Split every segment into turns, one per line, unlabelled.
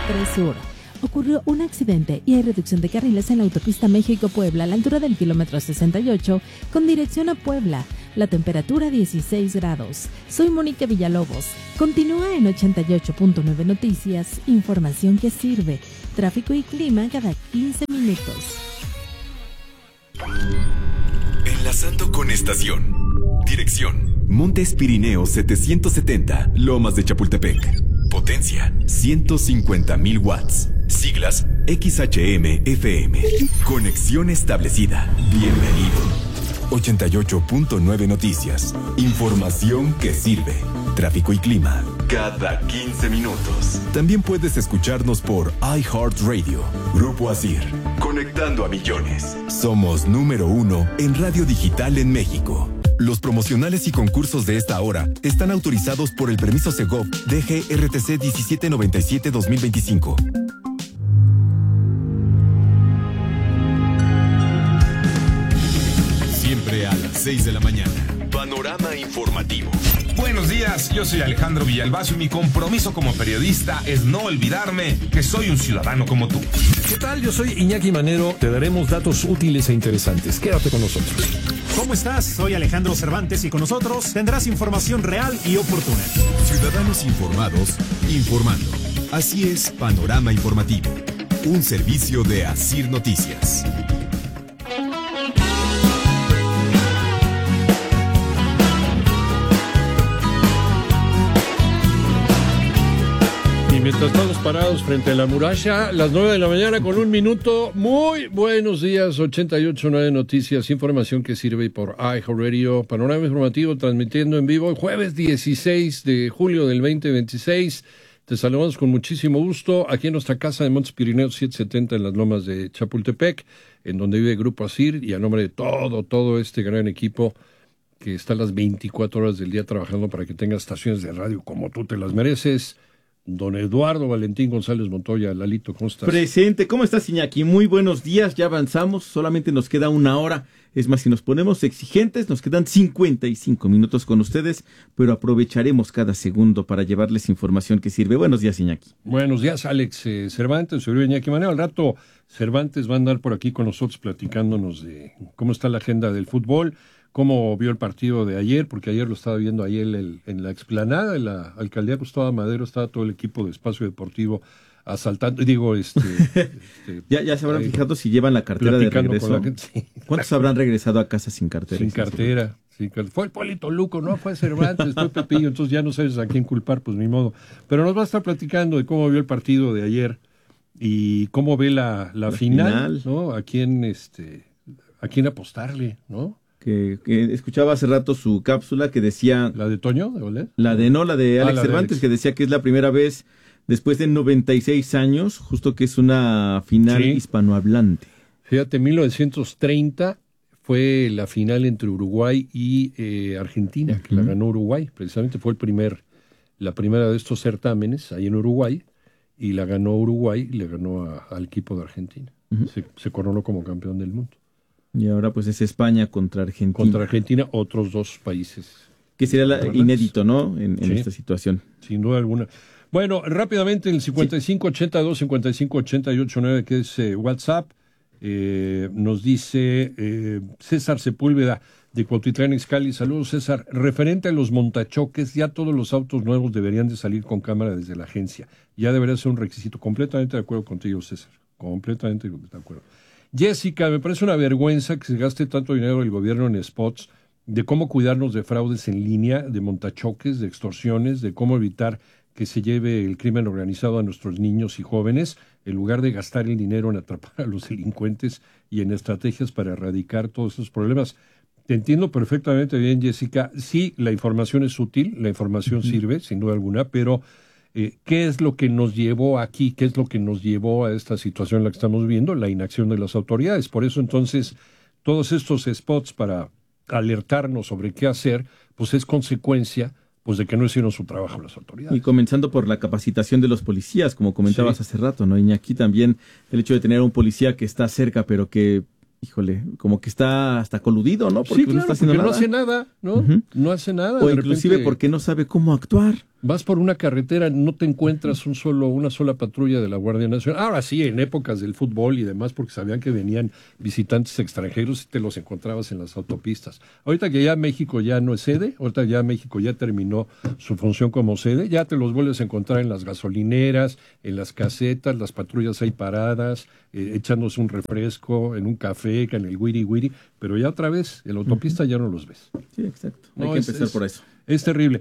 3 Sur. Ocurrió un accidente y hay reducción de carriles en la autopista México-Puebla a la altura del kilómetro 68 con dirección a Puebla. La temperatura 16 grados. Soy Mónica Villalobos. Continúa en 88.9 Noticias, información que sirve. Tráfico y clima cada 15 minutos.
Enlazando con estación. Dirección: Montes Pirineos 770, Lomas de Chapultepec. Potencia: 150,000 watts. Siglas: XHM-FM. Conexión establecida. Bienvenido. 88.9 Noticias. Información que sirve. Tráfico y clima cada 15 minutos. También puedes escucharnos por iHeartRadio. Grupo ASIR. Conectando a millones. Somos número 1 en radio digital en México. Los promocionales y concursos de esta hora están autorizados por el permiso Segov DGRTC 1797-2025. Siempre a las 6 de la mañana. Panorama informativo.
Buenos días, yo soy Alejandro Villalbazo y mi compromiso como periodista es no olvidarme que soy un ciudadano como tú.
¿Qué tal? Yo soy Iñaki Manero. Te daremos datos útiles e interesantes. Quédate con nosotros.
¿Cómo estás? Soy Alejandro Cervantes y con nosotros tendrás información real y oportuna.
Ciudadanos informados, informando. Así es Panorama Informativo. Un servicio de ASIR Noticias.
Mientras estamos parados frente a la muralla, las 9 de la mañana con 1 minuto. Muy buenos días, 88.9 Noticias, información que sirve por iHeartRadio. Panorama informativo transmitiendo en vivo el jueves 16 de julio del 2026. Te saludamos con muchísimo gusto aquí en nuestra casa de Montes Pirineos 770 en las Lomas de Chapultepec, en donde vive Grupo ASIR, y a nombre de todo este gran equipo que está las 24 horas del día trabajando para que tengas estaciones de radio como tú te las mereces. Don Eduardo Valentín González Montoya. Lalito, ¿cómo estás?
Presente, ¿cómo estás, Iñaki? Muy buenos días, ya avanzamos, solamente nos queda 1 hora. Es más, si nos ponemos exigentes, nos quedan 55 minutos con ustedes, pero aprovecharemos cada segundo para llevarles información que sirve. Buenos días, Iñaki.
Buenos días, Alex Cervantes, soy Iñaki Manero. Al rato Cervantes va a andar por aquí con nosotros platicándonos de cómo está la agenda del fútbol, cómo vio el partido de ayer, porque ayer lo estaba viendo ayer en la explanada, en la alcaldía Gustavo Madero, estaba todo el equipo de Espacio Deportivo asaltando,
ya se habrán fijado si llevan la cartera de regreso. Sí. ¿Cuántos habrán regresado a casa sin cartera?
Sin cartera. Fue el Polito Luco, no fue Cervantes, fue Pepillo, entonces ya no sabes a quién culpar, pues ni modo. Pero nos va a estar platicando de cómo vio el partido de ayer y cómo ve la final, ¿no? A quién apostarle, ¿no?
Que escuchaba hace rato su cápsula que decía...
¿La de Toño? ¿De Oler?
La de Alex Cervantes, que decía que es la primera vez después de 96 años, justo que es una final hispanohablante.
Fíjate, 1930 fue la final entre Uruguay y Argentina, que la ganó Uruguay. Precisamente fue la primera de estos certámenes ahí en Uruguay, y la ganó Uruguay y le ganó al equipo de Argentina. Se coronó como campeón del mundo.
Y ahora pues es España contra Argentina.
Contra Argentina, otros 2 países.
Que sería inédito, ¿no? En esta situación.
Sin duda alguna. Bueno, rápidamente el 5582-5588-9, que es WhatsApp, nos dice César Sepúlveda de Cuautitlán Izcalli. Saludos, César. Referente a los montachoques, ya todos los autos nuevos deberían de salir con cámara desde la agencia. Ya debería ser un requisito. Completamente de acuerdo contigo, César. Completamente de acuerdo. Jessica, me parece una vergüenza que se gaste tanto dinero el gobierno en spots de cómo cuidarnos de fraudes en línea, de montachoques, de extorsiones, de cómo evitar que se lleve el crimen organizado a nuestros niños y jóvenes, en lugar de gastar el dinero en atrapar a los delincuentes y en estrategias para erradicar todos esos problemas. Te entiendo perfectamente bien, Jessica. Sí, la información es útil, la información sirve, sin duda alguna, pero... ¿qué es lo que nos llevó aquí? ¿Qué es lo que nos llevó a esta situación en la que estamos viviendo? La inacción de las autoridades. Por eso, entonces, todos estos spots para alertarnos sobre qué hacer, pues es consecuencia pues de que no hicieron su trabajo las autoridades.
Y comenzando por la capacitación de los policías, como comentabas hace rato, ¿no? Y aquí también el hecho de tener a un policía que está cerca, pero que... Híjole, como que está hasta coludido, ¿no?
Porque no está haciendo nada. No hace nada, ¿no? No hace nada.
O inclusive porque no sabe cómo actuar.
Vas por una carretera, no te encuentras una sola patrulla de la Guardia Nacional. Ahora sí, en épocas del fútbol y demás, porque sabían que venían visitantes extranjeros y te los encontrabas en las autopistas. Ahorita que ya México ya no es sede, ahorita ya México ya terminó su función como sede, ya te los vuelves a encontrar en las gasolineras, en las casetas, las patrullas ahí paradas, echándose un refresco, en un café, en el wiri, pero ya otra vez, en la autopista ya no los ves.
Sí, exacto. Hay que empezar por eso.
Es terrible.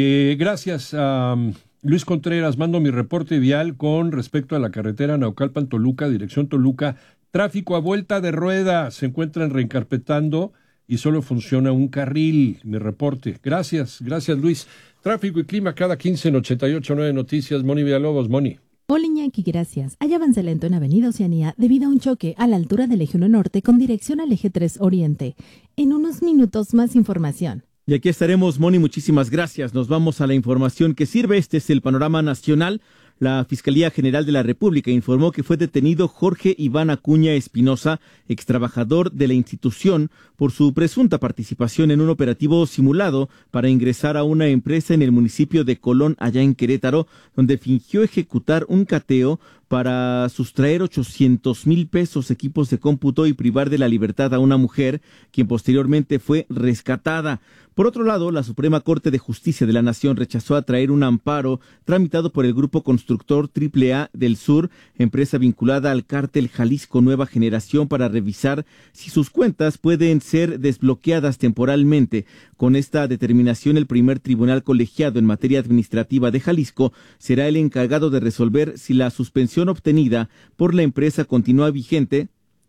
Gracias a Luis Contreras. Mando mi reporte vial con respecto a la carretera Naucalpan-Toluca, dirección Toluca. Tráfico a vuelta de rueda. Se encuentran reencarpetando y solo funciona un carril. Mi reporte. Gracias Luis. Tráfico y clima cada 15 en 88.9 Noticias. Moni Villalobos. Moni.
Hola Iñaki, gracias. Hay avance lento en Avenida Oceanía debido a un choque a la altura del Eje 1 Norte con dirección al Eje 3 Oriente. En unos minutos más información.
Y aquí estaremos, Moni, muchísimas gracias. Nos vamos a la información que sirve. Este es el panorama nacional. La Fiscalía General de la República informó que fue detenido Jorge Iván Acuña Espinosa, extrabajador de la institución, por su presunta participación en un operativo simulado para ingresar a una empresa en el municipio de Colón, allá en Querétaro, donde fingió ejecutar un cateo para sustraer 800,000 pesos, equipos de cómputo y privar de la libertad a una mujer, quien posteriormente fue rescatada. Por otro lado, la Suprema Corte de Justicia de la Nación rechazó atraer un amparo tramitado por el Grupo Constructor AAA del Sur, empresa vinculada al cártel Jalisco Nueva Generación, para revisar si sus cuentas pueden ser desbloqueadas temporalmente. Con esta determinación, el primer tribunal colegiado en materia administrativa de Jalisco será el encargado de resolver si la suspensión obtenida por la empresa continúa vigente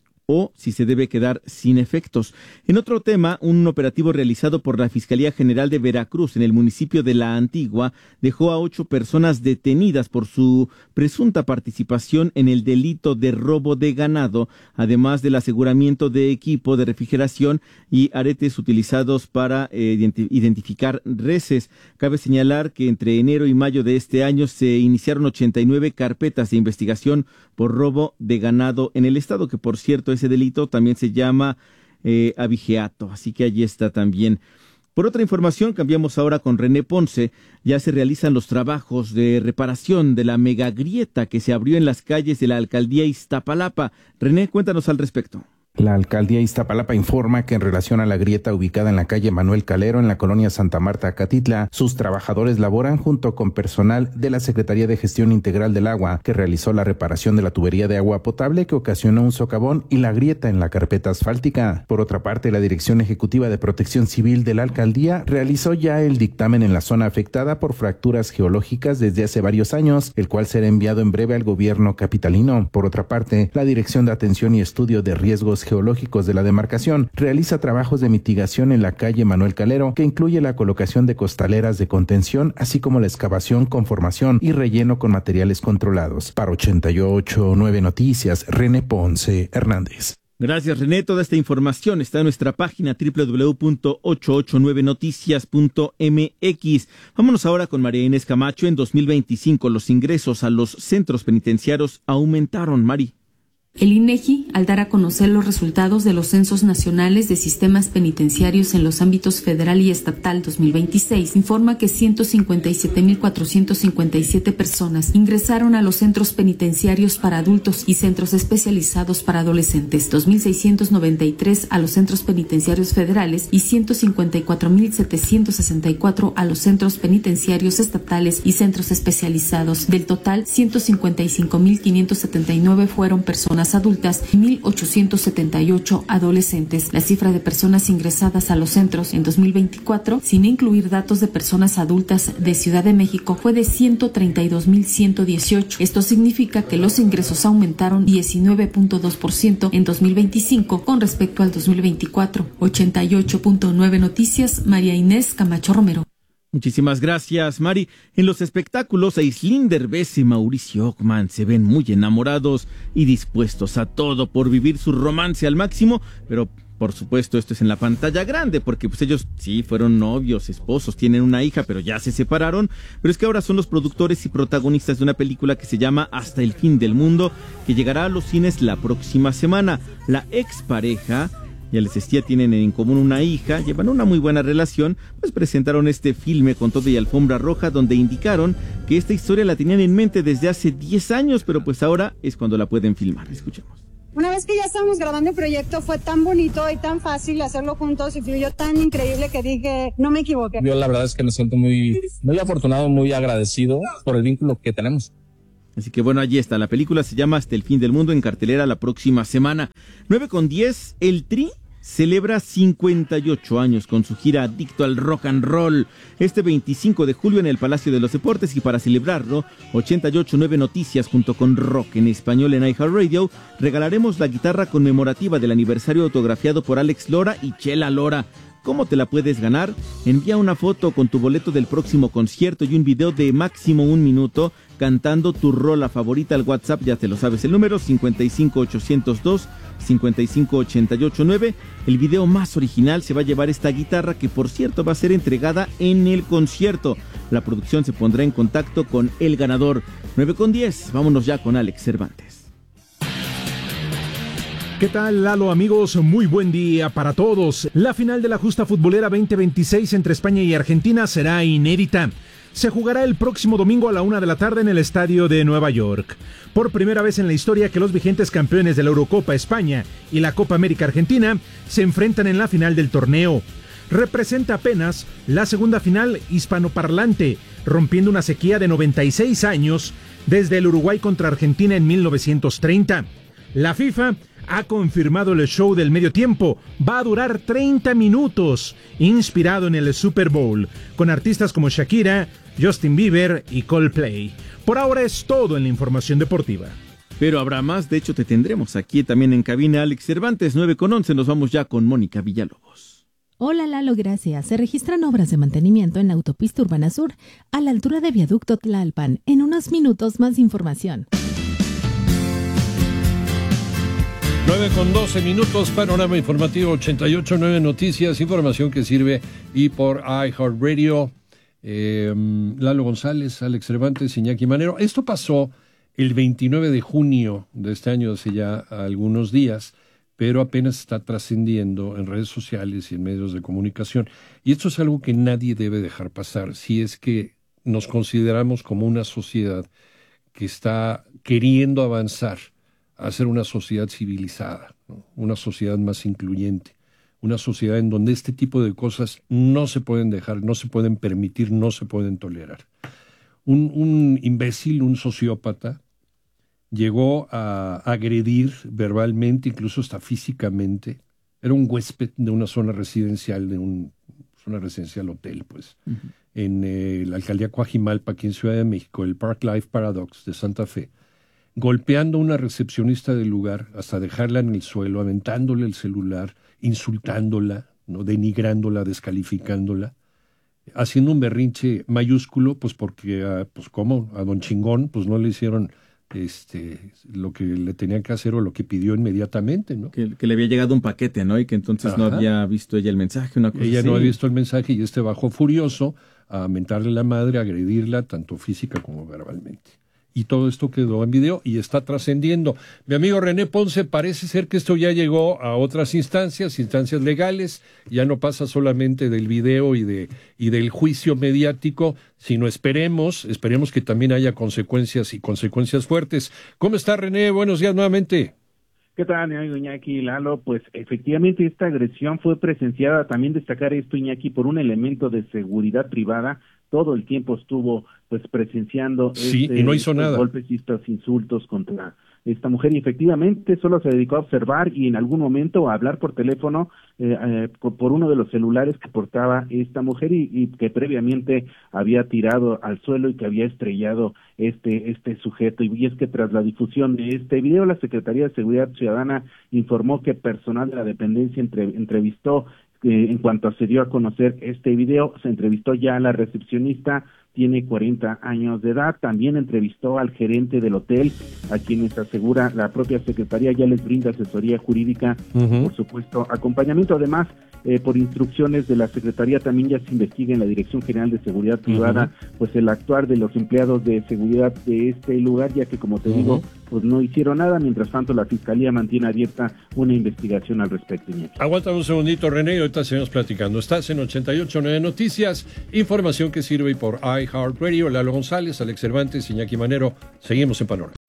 o si se debe quedar sin efectos. En otro tema, un operativo realizado por la Fiscalía General de Veracruz en el municipio de La Antigua dejó a 8 personas detenidas por su presunta participación en el delito de robo de ganado, además del aseguramiento de equipo de refrigeración y aretes utilizados para identificar reses. Cabe señalar que entre enero y mayo de este año se iniciaron 89 carpetas de investigación por robo de ganado en el estado, que por cierto ese delito también se llama abigeato, así que allí está también. Por otra información, cambiamos ahora con René Ponce. Ya se realizan los trabajos de reparación de la megagrieta que se abrió en las calles de la alcaldía Iztapalapa. René, cuéntanos al respecto.
La alcaldía Iztapalapa informa que en relación a la grieta ubicada en la calle Manuel Calero, en la colonia Santa Marta, Acatitla, sus trabajadores laboran junto con personal de la Secretaría de Gestión Integral del Agua, que realizó la reparación de la tubería de agua potable que ocasionó un socavón y la grieta en la carpeta asfáltica. Por otra parte, la Dirección Ejecutiva de Protección Civil de la alcaldía realizó ya el dictamen en la zona afectada por fracturas geológicas desde hace varios años, el cual será enviado en breve al gobierno capitalino. Por otra parte, la Dirección de Atención y Estudio de Riesgos Geológicos de la demarcación realiza trabajos de mitigación en la calle Manuel Calero, que incluye la colocación de costaleras de contención, así como la excavación, conformación y relleno con materiales controlados. Para 88.9 Noticias, René Ponce Hernández.
Gracias, René. Toda esta información está en nuestra página www.889noticias.mx. Vámonos ahora con María Inés Camacho. En 2025 los ingresos a los centros penitenciarios aumentaron. Mari.
El INEGI, al dar a conocer los resultados de los censos nacionales de sistemas penitenciarios en los ámbitos federal y estatal 2026, informa que 157,457 personas ingresaron a los centros penitenciarios para adultos y centros especializados para adolescentes, 2,693 a los centros penitenciarios federales y 154,764 a los centros penitenciarios estatales y centros especializados. Del total, 155,579 fueron personas adultas y 1,878 adolescentes. La cifra de personas ingresadas a los centros en 2024, sin incluir datos de personas adultas de Ciudad de México, fue de 132,118. Esto significa que los ingresos aumentaron 19.2% en 2025 con respecto al 2024. 88.9 Noticias, María Inés Camacho Romero.
Muchísimas gracias, Mari. En los espectáculos, Aislinn Derbez y Mauricio Ockman se ven muy enamorados y dispuestos a todo por vivir su romance al máximo, pero por supuesto esto es en la pantalla grande, porque pues ellos sí fueron novios, esposos, tienen una hija, pero ya se separaron. Pero es que ahora son los productores y protagonistas de una película que se llama Hasta el fin del mundo, que llegará a los cines la próxima semana. La expareja ya les decía, tienen en común una hija, llevan una muy buena relación, pues presentaron este filme con todo y alfombra roja, donde indicaron que esta historia la tenían en mente desde hace 10 años, pero pues ahora es cuando la pueden filmar. Escuchemos.
Una vez que ya estábamos grabando el proyecto, fue tan bonito y tan fácil hacerlo juntos y fluyó tan increíble que dije, no me equivoqué.
Yo la verdad es que me siento muy afortunado, muy agradecido por el vínculo que tenemos.
Así que bueno, allí está. La película se llama Hasta el fin del mundo, en cartelera la próxima semana. 9:10, el Tri celebra 58 años con su gira Adicto al Rock and Roll. Este 25 de julio en el Palacio de los Deportes, y para celebrarlo, 889 Noticias junto con Rock en Español en iHeartRadio regalaremos la guitarra conmemorativa del aniversario autografiado por Alex Lora y Chela Lora. ¿Cómo te la puedes ganar? Envía una foto con tu boleto del próximo concierto y un video de máximo 1 minuto cantando tu rola favorita al WhatsApp, ya te lo sabes, el número 55802-55889. El video más original se va a llevar esta guitarra, que por cierto va a ser entregada en el concierto. La producción se pondrá en contacto con el ganador. 9:10, vámonos ya con Alex Cervantes.
¿Qué tal, Lalo, amigos? Muy buen día para todos. La final de la Justa Futbolera 2026 entre España y Argentina será inédita. Se jugará el próximo domingo a la 1 de la tarde en el estadio de Nueva York. Por primera vez en la historia que los vigentes campeones de la Eurocopa España y la Copa América Argentina se enfrentan en la final del torneo. Representa apenas la segunda final hispanoparlante, rompiendo una sequía de 96 años desde el Uruguay contra Argentina en 1930. La FIFA ha confirmado el show del medio tiempo. Va a durar 30 minutos, inspirado en el Super Bowl, con artistas como Shakira, Justin Bieber y Coldplay. Por ahora es todo en la información deportiva.
Pero habrá más, de hecho te tendremos aquí también en cabina. Alex Cervantes, 9:11, nos vamos ya con Mónica Villalobos.
Hola Lalo, gracias. Se registran obras de mantenimiento en la autopista Urbana Sur, a la altura de Viaducto Tlalpan. En unos minutos más información.
9:12, panorama informativo 88.9 Noticias, información que sirve y por iHeartRadio. Lalo González, Alex Cervantes, Iñaki Manero. Esto pasó el 29 de junio de este año, hace ya algunos días, pero apenas está trascendiendo en redes sociales y en medios de comunicación. Y esto es algo que nadie debe dejar pasar si es que nos consideramos como una sociedad que está queriendo avanzar a ser una sociedad civilizada, ¿no? Una sociedad más incluyente, una sociedad en donde este tipo de cosas no se pueden dejar, no se pueden permitir, no se pueden tolerar. Un imbécil, un sociópata, llegó a agredir verbalmente, incluso hasta físicamente. Era un huésped de una zona residencial, zona residencial hotel, pues, en la alcaldía Coajimalpa, aquí en Ciudad de México, el Park Life Paradox de Santa Fe, golpeando a una recepcionista del lugar hasta dejarla en el suelo, aventándole el celular, insultándola, ¿no? Denigrándola, descalificándola, haciendo un berrinche mayúsculo, pues porque, pues como a don Chingón, pues no le hicieron lo que le tenían que hacer o lo que pidió inmediatamente, ¿no?
Que le había llegado un paquete, ¿no? Y que entonces no había visto ella el mensaje, una cosa
ella
así.
No había visto el mensaje y bajó furioso a mentarle la madre, a agredirla, tanto física como verbalmente. Y todo esto quedó en video y está trascendiendo. Mi amigo René Ponce, parece ser que esto ya llegó a otras instancias legales, ya no pasa solamente del video y del juicio mediático, sino esperemos que también haya consecuencias y consecuencias fuertes. ¿Cómo está, René? Buenos días nuevamente.
¿Qué tal, mi amigo Iñaki, Lalo? Pues efectivamente esta agresión fue presenciada, también destacar esto, Iñaki, por un elemento de seguridad privada. Todo el tiempo estuvo pues presenciando
y no hizo nada.
Golpes y estos insultos contra esta mujer, y efectivamente solo se dedicó a observar y en algún momento a hablar por teléfono por uno de los celulares que portaba esta mujer y que previamente había tirado al suelo y que había estrellado este sujeto. Y es que tras la difusión de este video, la Secretaría de Seguridad Ciudadana informó que personal de la dependencia entrevistó, en cuanto se dio a conocer este video, se entrevistó ya a la recepcionista, tiene 40 años de edad, también entrevistó al gerente del hotel, a quienes asegura la propia Secretaría ya les brinda asesoría jurídica, por supuesto, acompañamiento. Además, por instrucciones de la Secretaría también ya se investiga en la Dirección General de Seguridad Privada, pues el actuar de los empleados de seguridad de este lugar, ya que como te digo, pues no hicieron nada. Mientras tanto, la Fiscalía mantiene abierta una investigación al respecto.
Aguanta un segundito, René, y ahorita seguimos platicando. Estás en 88.9 Noticias, información que sirve por iHeartRadio. Lalo González, Alex Cervantes, Iñaki Manero. Seguimos en Panorama.